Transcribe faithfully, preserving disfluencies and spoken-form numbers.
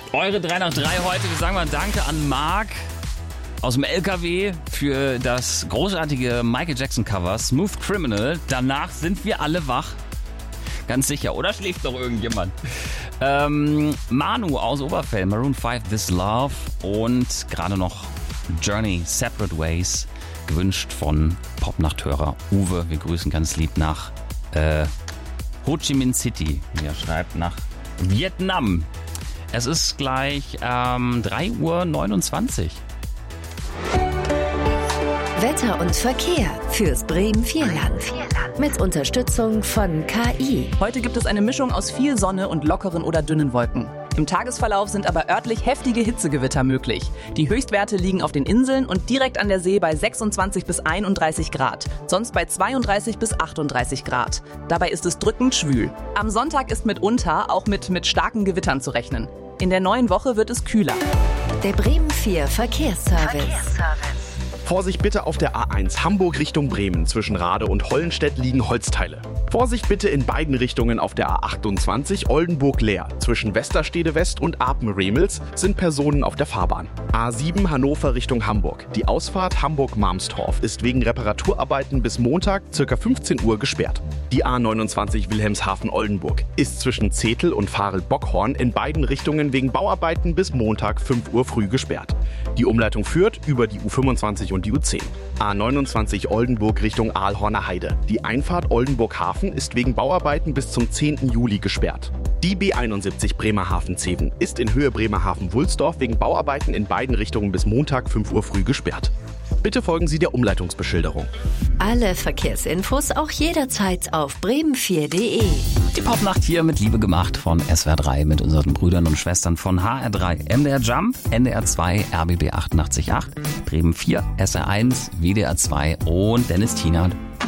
Eure drei nach drei heute. Wir sagen mal Danke an Marc aus dem L K W für das großartige Michael Jackson Cover Smooth Criminal. Danach sind wir alle wach. Ganz sicher. Oder schläft noch irgendjemand? Ähm, Manu aus Oberfell, Maroon fünf, This Love und gerade noch Journey, Separate Ways, gewünscht von Popnachthörer Uwe. Wir grüßen ganz lieb nach äh, Ho Chi Minh City. Er schreibt nach Vietnam. Es ist gleich ähm, drei Uhr neunundzwanzig. Wetter und Verkehr fürs Bremen-Vierland. Mit Unterstützung von K I. Heute gibt es eine Mischung aus viel Sonne und lockeren oder dünnen Wolken. Im Tagesverlauf sind aber örtlich heftige Hitzegewitter möglich. Die Höchstwerte liegen auf den Inseln und direkt an der See bei sechsundzwanzig bis einunddreißig Grad, sonst bei zweiunddreißig bis achtunddreißig Grad. Dabei ist es drückend schwül. Am Sonntag ist mitunter auch mit, mit starken Gewittern zu rechnen. In der neuen Woche wird es kühler. Der Bremen vier Verkehrsservice. Verkehrsservice. Vorsicht bitte auf der A eins Hamburg Richtung Bremen. Zwischen Rade und Hollenstedt liegen Holzteile. Vorsicht bitte in beiden Richtungen auf der A achtundzwanzig Oldenburg-Leer. Zwischen Westerstede West und Apen-Remels sind Personen auf der Fahrbahn. A sieben Hannover Richtung Hamburg. Die Ausfahrt Hamburg-Marmstorf ist wegen Reparaturarbeiten bis Montag ca. fünfzehn Uhr gesperrt. Die A neunundzwanzig Wilhelmshaven-Oldenburg ist zwischen Zetel und Farel-Bockhorn in beiden Richtungen wegen Bauarbeiten bis Montag fünf Uhr früh gesperrt. Die Umleitung führt über die U fünfundzwanzig und die U zehn. A neunundzwanzig Oldenburg Richtung Aalhorner Heide. Die Einfahrt Oldenburg-Hafen ist wegen Bauarbeiten bis zum zehnten Juli gesperrt. Die B einundsiebzig Bremerhaven-Zeven ist in Höhe Bremerhaven-Wulsdorf wegen Bauarbeiten in beiden Richtungen bis Montag fünf Uhr früh gesperrt. Bitte folgen Sie der Umleitungsbeschilderung. Alle Verkehrsinfos auch jederzeit auf bremen vier punkt de. Die Popnacht hier mit Liebe gemacht von S W R drei mit unseren Brüdern und Schwestern von H R drei, M D R Jump, N D R zwei, R B B achtundachtzig Komma acht, Bremen vier, S R eins, W D R zwei und Dennis Tienert.